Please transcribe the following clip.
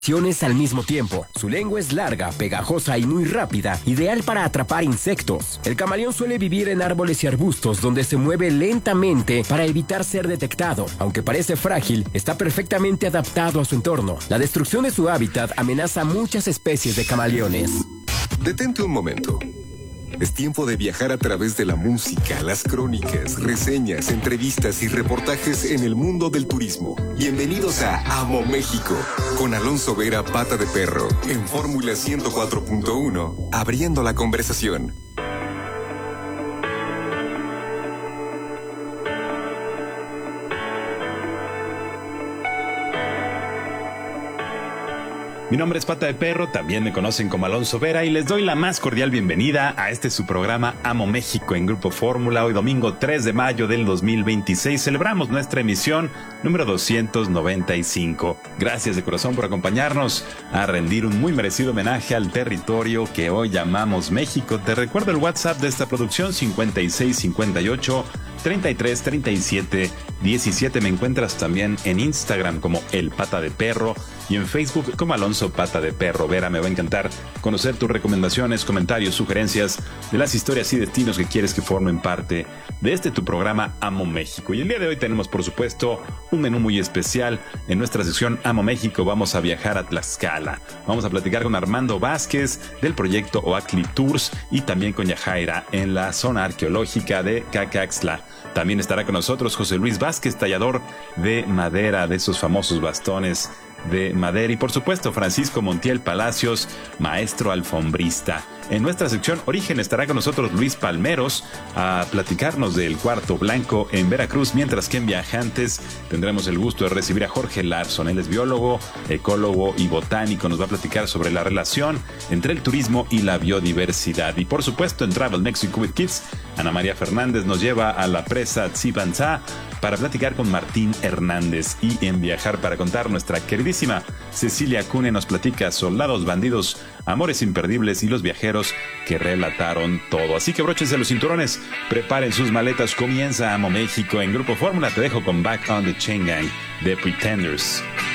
al mismo tiempo. Su lengua es larga, pegajosa y muy rápida, ideal para atrapar insectos. El camaleón suele vivir en árboles y arbustos donde se mueve lentamente para evitar ser detectado. Aunque parece frágil, está perfectamente adaptado a su entorno. La destrucción de su hábitat amenaza a muchas especies de camaleones. Detente un momento. Es tiempo de viajar a través de la música, las crónicas, reseñas, entrevistas y reportajes en el mundo del turismo. Bienvenidos a Amo México, con Alonso Vera, Pata de Perro, en Fórmula 104.1, abriendo la conversación. Mi nombre es Pata de Perro, también me conocen como Alonso Vera y les doy la más cordial bienvenida a este su programa Amo México en Grupo Fórmula. Hoy domingo 3 de mayo del 2026 celebramos nuestra emisión número 295. Gracias de corazón por acompañarnos a rendir un muy merecido homenaje al territorio que hoy llamamos México. Te recuerdo el WhatsApp de esta producción 5658 33 37 17. Me encuentras también en Instagram como El Pata de Perro y en Facebook como Alonso Pata de Perro Vera. Me va a encantar conocer tus recomendaciones, comentarios, sugerencias de las historias y destinos que quieres que formen parte de este tu programa Amo México. Y el día de hoy tenemos, por supuesto, un menú muy especial. En nuestra sección Amo México vamos a viajar a Tlaxcala. Vamos a platicar con Armando Vázquez del proyecto Oaxtli Tours y también con Yajaira en la zona arqueológica de Cacaxtla. También estará con nosotros José Luis Vázquez, tallador de madera, de esos famosos bastones de madera, y por supuesto Francisco Montiel Palacios, maestro alfombrista. En nuestra sección Origen estará con nosotros Luis Palmeros a platicarnos del Cuarto Blanco en Veracruz, mientras que en Viajantes tendremos el gusto de recibir a Jorge Larson. Él es biólogo, ecólogo y botánico. Nos va a platicar sobre la relación entre el turismo y la biodiversidad. Y por supuesto en Travel Mexico with Kids, Ana María Fernández nos lleva a la presa Tsipantzá para platicar con Martín Hernández. Y en Viajar para Contar, nuestra queridísima Cecilia Cune nos platica Soldados, Bandidos, Amores Imperdibles y los viajeros que relataron todo. Así que bróchense los cinturones, preparen sus maletas, comienza Amo México en Grupo Fórmula. Te dejo con Back on the Chain Gang de Pretenders.